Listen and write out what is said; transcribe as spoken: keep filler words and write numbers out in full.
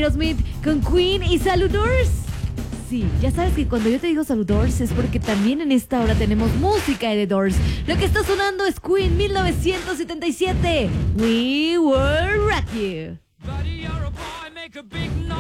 Aerosmith con Queen y Saludors. Sí, ya sabes que cuando yo te digo Saludors es porque también en esta hora tenemos música de The Doors. Lo que está sonando es Queen mil novecientos setenta y siete. We Will Rock You. Buddy, you're a boy, make a big noise.